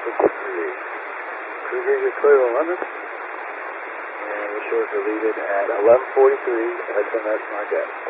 Cruiser, you're clear to limits. And we're sure to leave it at 11:43, SMS my guess.